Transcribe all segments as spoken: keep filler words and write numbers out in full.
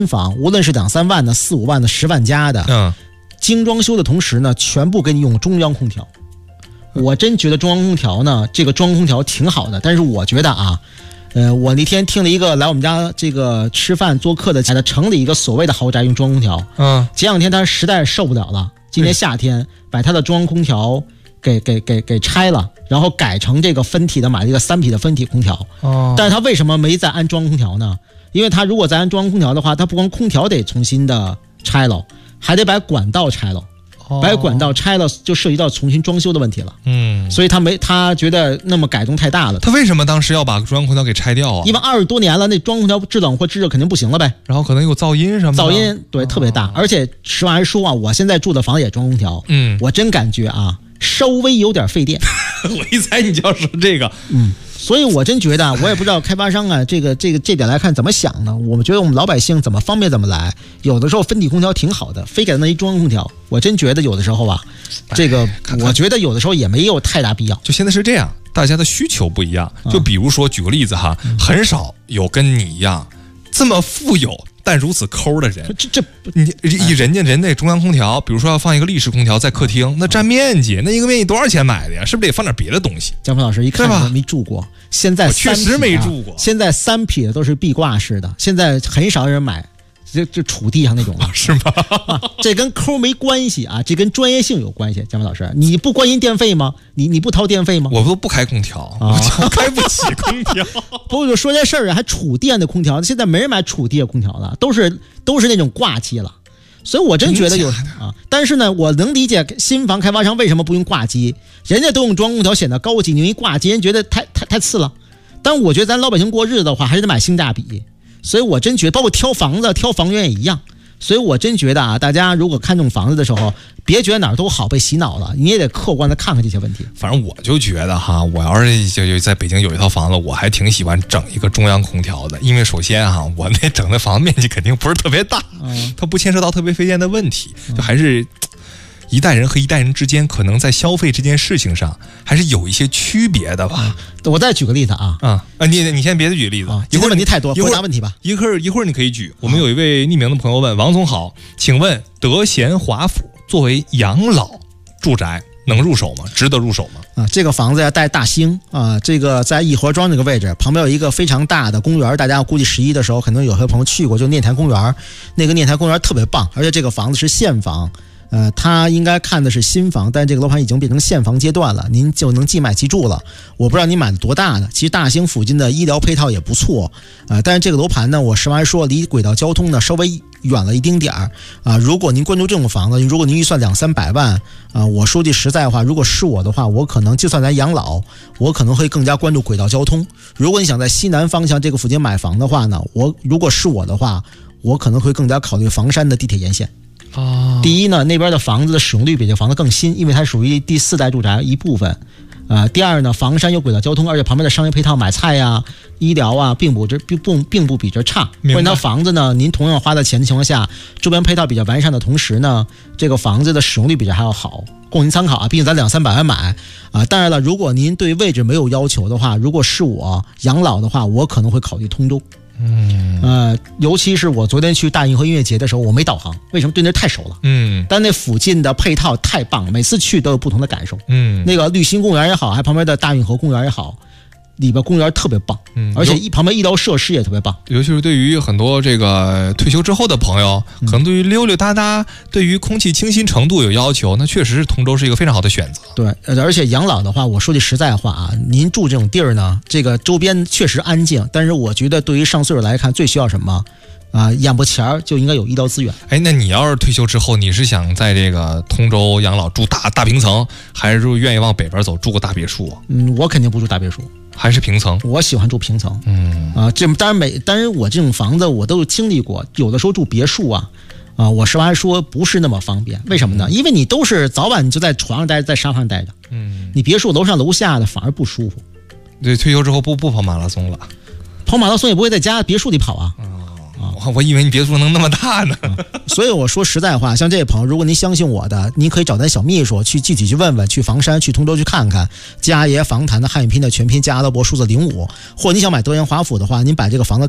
房，无论是两三万的、四五万的、十万加的， 嗯， 精装修的同时呢，全部给你用中央空调。我真觉得中央空调呢，这个中央空调挺好的，但是我觉得啊，呃，我那天听了一个来我们家这个吃饭做客的，他城里一个所谓的豪宅用中央空调， 嗯， 前两天他实在受不了了，今年夏天把他的中央空调给给给给拆了，然后改成这个分体的，买了一个三匹的分体空调。 哦， 但是他为什么没再安中央空调呢？因为他如果再安中央空调的话，他不光空调得重新的拆了，还得把管道拆了。把管道拆了，就涉及到重新装修的问题了。 嗯， 所以他没，他觉得那么改动太大了。 他为什么当时要把中央空调给拆掉啊？ 因为二十多年了，那中央空调制冷或制热肯定不行了呗。 然后可能有噪音什么的。 噪音对、哦、特别大，而且实话实说啊，我现在住的房也中央空调，嗯，我真感觉啊，稍微有点费电。 我一猜你就要说这个， 嗯。所以我真觉得，我也不知道开发商啊，这个这个这点来看怎么想呢？我们觉得我们老百姓怎么方便怎么来。有的时候分体空调挺好的，非给那一中央空调，我真觉得有的时候啊，这个我觉得有的时候也没有太大必要。 就现在是这样，大家的需求不一样。就比如说，举个例子哈，嗯、很少有跟你一样这么富有但如此抠的人。 这这你人家人那中央空调，比如说要放一个立式空调在客厅，那占面积，那一个面积多少钱买的呀？是不是得放点别的东西？ 江峰老师一看你没住过，现在、啊、 确实没住过。 现在三匹的都是壁挂式的，现在很少人买这这杵地上那种了， 是吗、 啊？这跟抠没关系啊，这跟专业性有关系。江峰老师，你不关心电费吗？你你不掏电费吗？ 我都不开空调，啊、我开不起空调。 不过就说这事儿啊，还杵电的空调，现在没人买杵地的空调了，都是都是那种挂机了。所以我真觉得有啊，但是呢，我能理解新房开发商为什么不用挂机，人家都用中央空调显得高级，你一挂机人觉得太太太次了。但我觉得咱老百姓过日子的话，还是得买性价比。所以我真觉得，包括挑房子、挑房源也一样。所以我真觉得啊，大家如果看中房子的时候，别觉得哪儿都好被洗脑了，你也得客观的看看这些问题。 反正我就觉得哈，我要是就在北京有一套房子，我还挺喜欢整一个中央空调的，因为首先哈，我那整的房子面积肯定不是特别大，嗯、它不牵涉到特别费电的问题，就还是。一代人和一代人之间，可能在消费这件事情上，还是有一些区别的吧。 我再举个例子啊， 啊啊，你你先别举例子， 啊、一会儿问题太多，回答问题吧。 一会儿一会儿你可以举。我们有一位匿名的朋友问：王总好，请问德贤华府作为养老住宅能入手吗？值得入手吗？ 啊，这个房子要带大兴啊，这个在义和庄这个位置，旁边有一个非常大的公园，大家估计十一的时候，可能有些朋友去过，就念台公园，那个念台公园特别棒，而且这个房子是现房。呃，他应该看的是新房，但这个楼盘已经变成现房阶段了，您就能即买即住了。我不知道您买的多大的，其实大兴附近的医疗配套也不错，呃，但是这个楼盘呢，我实话说，离轨道交通呢稍微远了一丁点儿啊。如果您关注这种房子，如果您预算两三百万啊，我说句实在话，如果是我的话，我可能就算咱养老，我可能会更加关注轨道交通。如果你想在西南方向这个附近买房的话呢，我如果是我的话，我可能会更加考虑房山的地铁沿线。 哦， 第一呢，那边的房子的使用率比这房子更新，因为它属于第四代住宅一部分。呃，第二呢，房山有轨道交通，而且旁边的商业配套、买菜呀、医疗啊，并不这并不并不比这差。或者它房子呢，您同样花的钱的情况下，周边配套比较完善的同时呢，这个房子的使用率比这还要好，供您参考啊。毕竟咱两三百万买啊。当然了，如果您对位置没有要求的话，如果是我养老的话，我可能会考虑通州。嗯，呃，尤其是我昨天去大运河音乐节的时候，我没导航，为什么？对那太熟了。嗯，但那附近的配套太棒了，每次去都有不同的感受。嗯，那个绿心公园也好，还旁边的大运河公园也好，里边公园特别棒。嗯，而且一旁边医疗设施也特别棒。 尤其是对于很多这个退休之后的朋友，可能对于溜溜达达、对于空气清新程度有要求，那确实是通州是一个非常好的选择。 对，而且养老的话，我说句实在话啊，您住这种地儿呢，这个周边确实安静，但是我觉得对于上岁数来看，最需要什么？啊，眼不前儿就应该有医疗资源。 哎，那你要是退休之后，你是想在这个通州养老住大大平层，还是愿意往北边走住个大别墅啊？ 嗯，我肯定不住大别墅， 还是平层。 我喜欢住平层。嗯啊，这当然每当然我这种房子我都经历过，有的时候住别墅啊。啊，我实话说不是那么方便，为什么呢？因为你都是早晚你就在床上待着，在沙发上待着，嗯，你别墅楼上楼下的反而不舒服。 对，退休之后不不跑马拉松了， 跑马拉松也不会在家别墅里跑啊。 哦我我以为你别墅能那么大呢、 嗯，所以我说实在话，像这位朋友，如果您相信我的，您可以找咱小秘书去具体去问问，去房山、去通州去看看，嘉爷房坛的汉语拼的全拼加阿拉伯数字零五，或者你想买德元华府的话，您把这个房子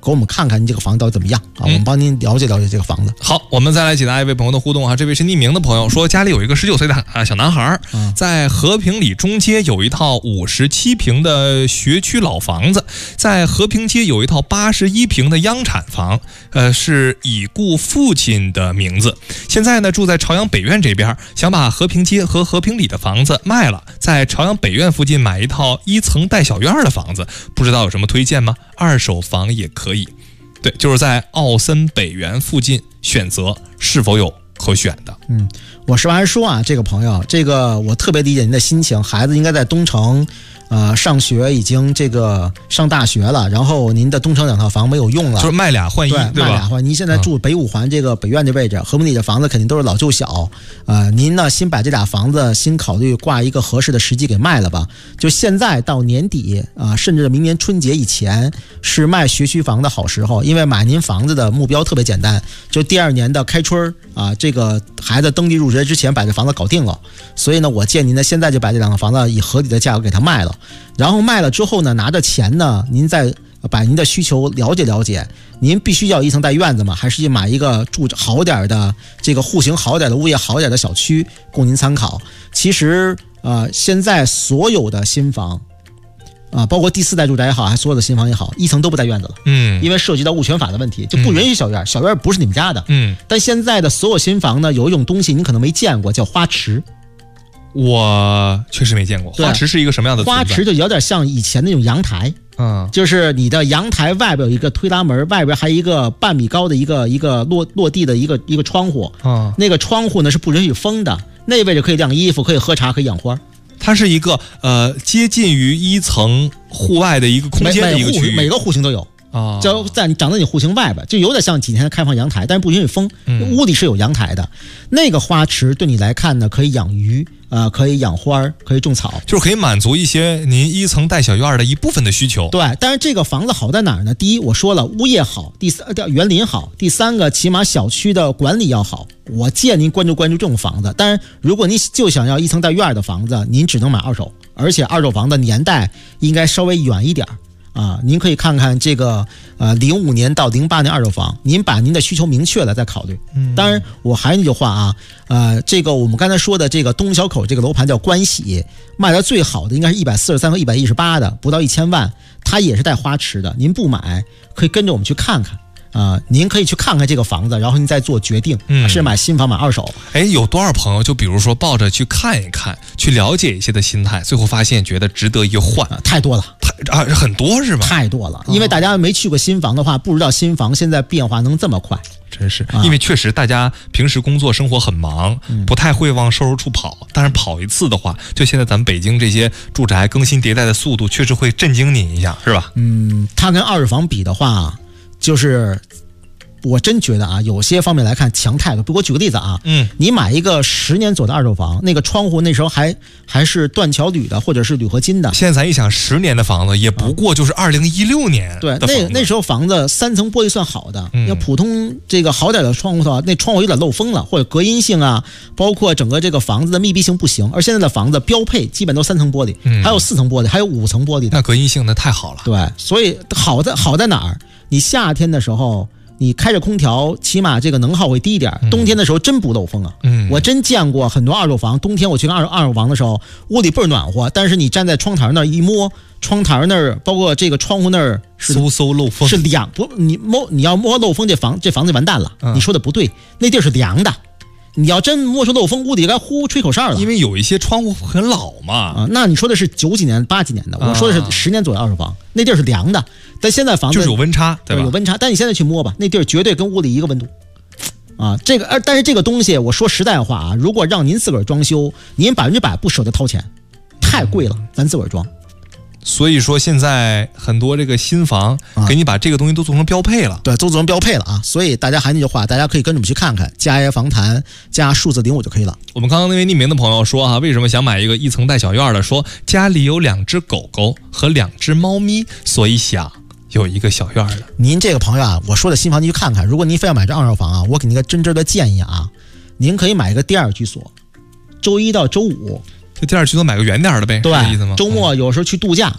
给我们看看您这个房子到底怎么样啊，我们帮您了解了解这个房子。 好，我们再来解答一位朋友的互动啊，这位是匿名的朋友说，家里有一个十九岁的啊小男孩，在和平里中街有一套五十七平的学区老房子，在和平街有一套八十一平的央产房，呃，是已故父亲的名字。现在呢，住在朝阳北苑这边，想把和平街和和平里的房子卖了，在朝阳北苑附近买一套一层带小院的房子，不知道有什么推荐吗？二手房也可以。对，就是在奥森北园附近选择是否有可选的。 嗯，我实话实说啊，这个朋友，这个我特别理解您的心情，孩子应该在东城。呃，上学已经这个上大学了，然后您的东城两套房没有用了， 就是卖俩换一， 对， 对吧？ 卖俩换。您现在住北五环这个北苑这位置，和平里的房子肯定都是老旧小，呃，您呢先把这俩房子先考虑挂一个合适的时机给卖了吧。就现在到年底啊、呃，甚至明年春节以前是卖学区房的好时候，因为买您房子的目标特别简单，就第二年的开春啊、呃，这个孩子登记入学之前把这房子搞定了。所以呢，我建议您呢现在就把这两个房子以合理的价格给它卖了。然后卖了之后呢，拿着钱呢，您再把您的需求了解了解。您必须要一层带院子吗？还是买一个住好点的这个户型好点的物业好点的小区供您参考？其实呃，现在所有的新房啊、呃，包括第四代住宅也好，还所有的新房也好，一层都不带院子了。嗯，因为涉及到物权法的问题，就不允许小院。嗯、小院不是你们家的。嗯，但现在的所有新房呢，有一种东西您可能没见过，叫花池。 我确实没见过，花池是一个什么样的？ 花池就有点像以前那种阳台，嗯，就是你的阳台外边有一个推拉门，外边还有一个半米高的一个一个落落地的一个一个窗户，嗯，那个窗户呢是不允许封的，那位置可以晾衣服，可以喝茶，可以养花。 它是一个呃接近于一层户外的一个空间的一个区域， 每个户型都有。啊，就在你长在你户型外边，就有点像几天开放阳台，但是不允许封。嗯、屋里是有阳台的，那个花池对你来看呢，可以养鱼，呃，可以养花，可以种草， 就是可以满足一些您一层带小院的一部分的需求。 对，但是这个房子好在哪儿呢？第一，我说了，物业好；第三，园林好；第三个，起码小区的管理要好。我建议您关注关注这种房子。但是如果您就想要一层带院的房子，您只能买二手，而且二手房的年代应该稍微远一点。啊，您可以看看这个呃零五年到零八年二手房，您把您的需求明确了再考虑。嗯，当然我还是那句话啊，呃，这个我们刚才说的这个东小口这个楼盘叫关喜，卖的最好的应该是一百四十三和一百一十八的，不到一千万，它也是带花池的。您不买可以跟着我们去看看。啊、呃，您可以去看看这个房子，然后您再做决定，嗯，是买新房买二手。 哎，有多少朋友就比如说抱着去看一看、去了解一些的心态，最后发现觉得值得一换， 啊、太多了， 太啊很多是吧？ 太多了，因为大家没去过新房的话，不知道新房现在变化能这么快。 真是，因为确实大家平时工作生活很忙，嗯、不太会往售楼处跑。但是跑一次的话，就现在咱们北京这些住宅更新迭代的速度，确实会震惊你一下，是吧？ 嗯，它跟二手房比的话。就是我真觉得啊，有些方面来看强太多。我举个例子啊，嗯，你买一个十年左右的二手房，那个窗户那时候还还是断桥铝的，或者是铝合金的。 现在咱一想，十年的房子也不过就是二零一六年的房子。 对，那那时候房子三层玻璃算好的，嗯、要普通这个好点的窗户的话，那窗户有点漏风了，或者隔音性啊，包括整个这个房子的密闭性不行。而现在的房子标配基本都三层玻璃，嗯、还有四层玻璃，还有五层玻璃的。 那隔音性那太好了。 对，所以好在好在哪儿？你夏天的时候，你开着空调，起码这个能耗会低一点。冬天的时候真不漏风啊！嗯，我真见过很多二手房，冬天我去看二手二手房的时候，屋里倍儿暖和，但是你站在窗台那儿一摸，窗台那儿包括这个窗户那儿是嗖嗖漏风， 是凉不？你摸你要摸漏风，这房这房子完蛋了。嗯、你说的不对，那地儿是凉的。你要真摸出漏风，屋里该呼吹口哨了。 因为有一些窗户很老嘛。 啊，那你说的是九几年、八几年的，我说的是十年左右二手房，那地儿是凉的。但现在房子就是有温差，对吧？ 有温差，但你现在去摸吧，那地儿绝对跟屋里一个温度。啊，这个，但是这个东西，我说实在话啊，如果让您自个儿装修，您百分之百不舍得掏钱，太贵了，咱自个儿装。 所以说现在很多这个新房给你把这个东西都做成标配了， 啊、对，都做成标配了啊！所以大家还那句话，大家可以跟着我们去看看，加一房谈加数字零五就可以了。 我们刚刚那位匿名的朋友说哈、啊，为什么想买一个一层带小院的？说家里有两只狗狗和两只猫咪，所以想有一个小院的。 您这个朋友啊，我说的新房您去看看，如果您非要买这二手房啊，我给您个真正的建议啊，您可以买一个第二居所，周一到周五。 就第二居所买个远点的呗， 对， 意思吗？ 周末有时候去度假，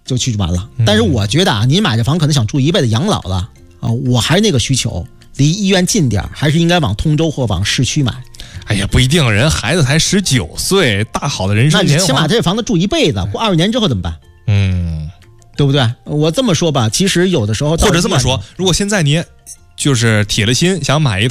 就去完了。但是我觉得啊，您买这房可能想住一辈子养老了啊，我还是那个需求，离医院近点，还是应该往通州或往市区买。 哎呀，不一定，人孩子才十九岁，大好的人生年华， 那你起码这房子住一辈子，过二十年之后怎么办？ 嗯， 对不对？我这么说吧，其实有的时候， 或者这么说，如果现在你就是铁了心想买一